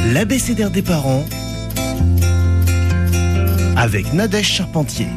L'abécédaire des parents avec Nadège Charpentier.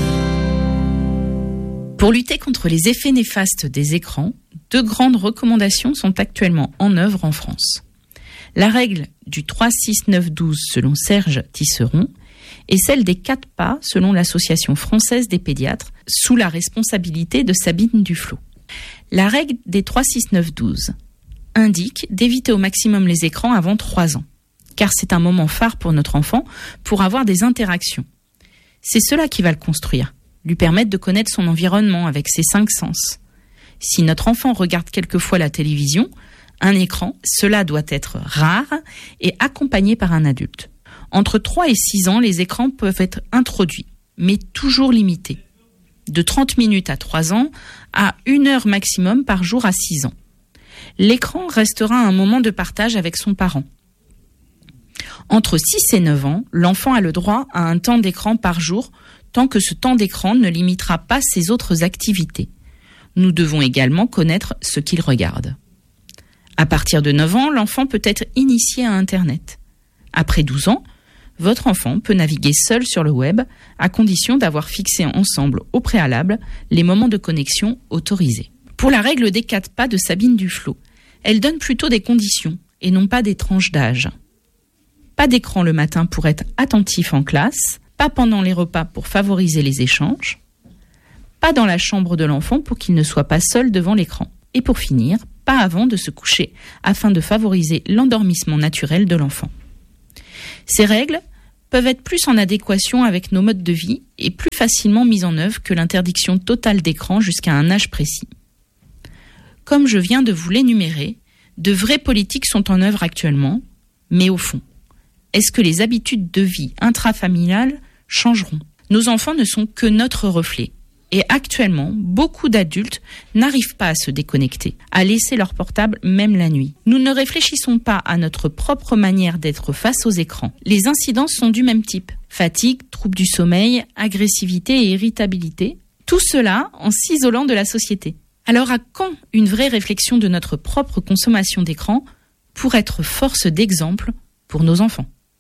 Pour lutter contre les effets néfastes des écrans, 2 grandes recommandations sont actuellement en œuvre en France. La règle du 3-6-9-12 selon Serge Tisseron et celle des 4 pas selon l'Association française des pédiatres sous la responsabilité de Sabine Duflot. La règle des 3-6-9-12 indique d'éviter au maximum les écrans avant 3 ans, car c'est un moment phare pour notre enfant pour avoir des interactions. C'est cela qui va le construire, lui permettre de connaître son environnement avec ses 5 sens. Si notre enfant regarde quelquefois la télévision, un écran, cela doit être rare et accompagné par un adulte. Entre 3 et 6 ans, les écrans peuvent être introduits, mais toujours limités. De 30 minutes à 3 ans à 1 heure maximum par jour à 6 ans. L'écran restera un moment de partage avec son parent. Entre 6 et 9 ans, l'enfant a le droit à un temps d'écran par jour, tant que ce temps d'écran ne limitera pas ses autres activités. Nous devons également connaître ce qu'il regarde. À partir de 9 ans, l'enfant peut être initié à Internet. Après 12 ans, votre enfant peut naviguer seul sur le web, à condition d'avoir fixé ensemble au préalable les moments de connexion autorisés. Pour la règle des 4 pas de Sabine Duflot, elle donne plutôt des conditions et non pas des tranches d'âge. Pas d'écran le matin pour être attentif en classe, pas pendant les repas pour favoriser les échanges, pas dans la chambre de l'enfant pour qu'il ne soit pas seul devant l'écran. Et pour finir, pas avant de se coucher afin de favoriser l'endormissement naturel de l'enfant. Ces règles peuvent être plus en adéquation avec nos modes de vie et plus facilement mises en œuvre que l'interdiction totale d'écran jusqu'à un âge précis. Comme je viens de vous l'énumérer, de vraies politiques sont en œuvre actuellement, mais au fond, est-ce que les habitudes de vie intrafamiliales changeront ? Nos enfants ne sont que notre reflet. Et actuellement, beaucoup d'adultes n'arrivent pas à se déconnecter, à laisser leur portable même la nuit. Nous ne réfléchissons pas à notre propre manière d'être face aux écrans. Les incidences sont du même type. Fatigue, troubles du sommeil, agressivité et irritabilité. Tout cela en s'isolant de la société. Alors à quand une vraie réflexion de notre propre consommation d'écran pour être force d'exemple pour nos enfants ?